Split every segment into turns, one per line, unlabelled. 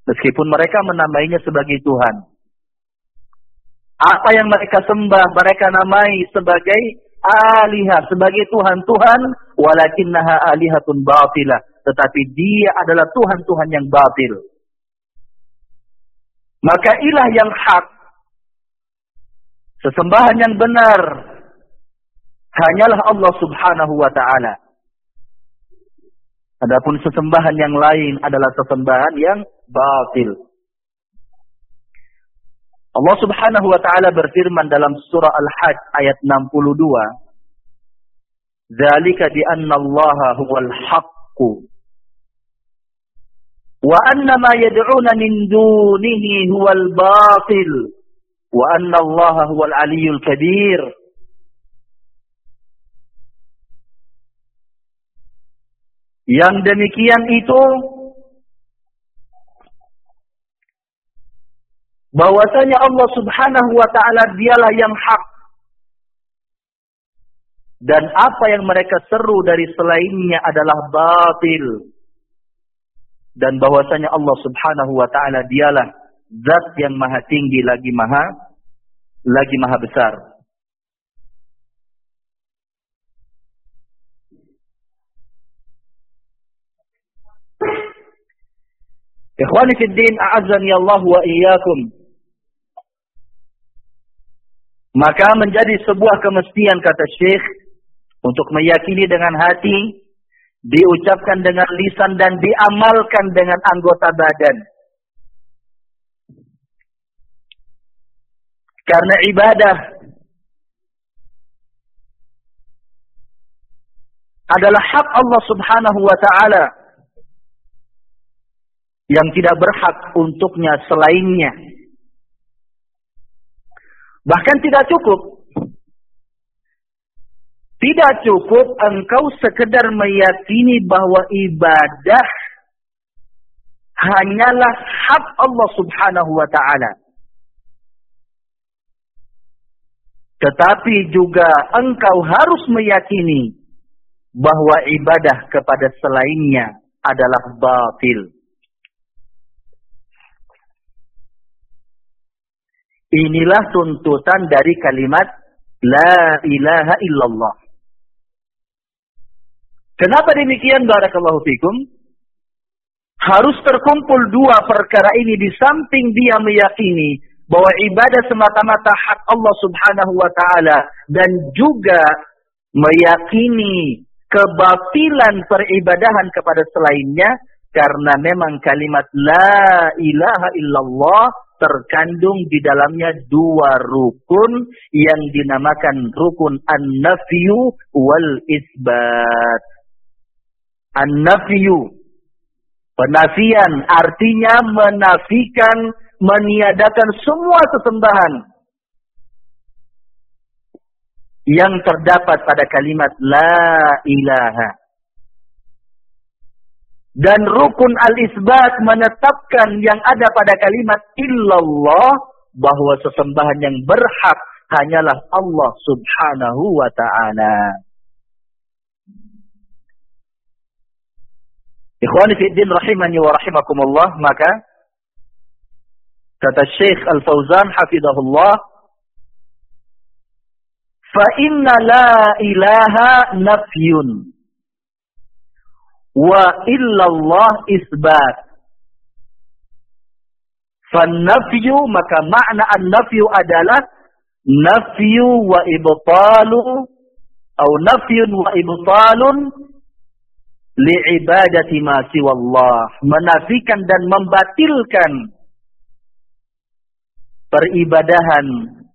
Meskipun mereka menamainya sebagai Tuhan. Apa yang mereka sembah, mereka namai sebagai alihah, sebagai Tuhan-Tuhan, walakinnaha alihatun batilah. Tetapi dia adalah Tuhan-Tuhan yang batil. Maka ilah yang hak, sesembahan yang benar, hanyalah Allah subhanahu wa ta'ala. Adapun sesembahan yang lain adalah sesembahan yang batil. Allah subhanahu wa ta'ala berfirman dalam surah Al-Hajj ayat 62. Dzalika bi anna Allaha huwal haqqu wa anna ma yad'una min dunihi huwal batil wa anna Allaha huwal aliyyul kabir. Yang demikian itu bahwasanya Allah subhanahu wa ta'ala dialah yang hak. Dan apa yang mereka seru dari selainnya adalah batil. Dan bahwasanya Allah subhanahu wa ta'ala dialah zat yang maha tinggi lagi maha besar. Ikhwani fid din, a'azzani Allah wa iyyakum. Maka menjadi sebuah kemestian, kata Syekh, untuk meyakini dengan hati, diucapkan dengan lisan, dan diamalkan dengan anggota badan. Karena ibadah adalah hak Allah subhanahu wa ta'ala yang tidak berhak untuknya selainnya. Bahkan tidak cukup engkau sekedar meyakini bahwa ibadah hanyalah hak Allah subhanahu wa ta'ala. Tetapi juga engkau harus meyakini bahwa ibadah kepada selainnya adalah batil. Inilah tuntutan dari kalimat La ilaha illallah. Kenapa demikian, barakallahu fikum? Harus terkumpul dua perkara ini di samping dia meyakini bahwa ibadah semata-mata hak Allah subhanahu wa ta'ala, dan juga meyakini kebatilan peribadahan kepada selainnya, karena memang kalimat La ilaha illallah terkandung di dalamnya dua rukun yang dinamakan rukun an-nafyu wal isbat. An-nafyu, penafian, artinya menafikan, meniadakan semua sesembahan yang terdapat pada kalimat La ilaha. Dan rukun al-isbat menetapkan yang ada pada kalimat illallah, bahwa sesembahan yang berhak hanyalah Allah subhanahu wa ta'ala. Ikhwani fiddin rahimani wa rahimakumullah. Maka kata Syekh Al-Fauzan hafidhahullah, fa inna la ilaha nafyun wa illallah isbat. Fannafyu, maka makna an-nafyu adalah nafyu wa ibtalu, atau nafyun wa ibtalun li'ibadati ma siwallah, menafikan dan membatilkan peribadahan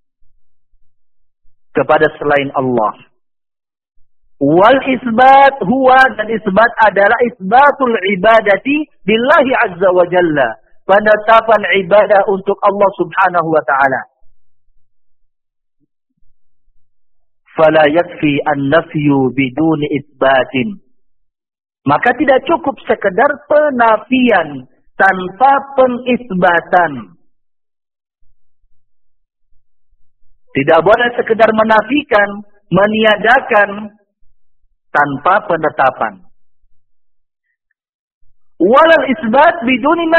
kepada selain Allah. Wal isbat huwa, dan isbat adalah isbatul ibadati lillahi azza wa jalla, penetapan ibadah untuk Allah subhanahu wa ta'ala. Fala yakfi an-nafyu biduni isbatin, maka tidak cukup sekedar penafian tanpa pengisbatan. Tidak boleh sekedar menafikan, meniadakan tanpa penetapan. Walal isbat biduni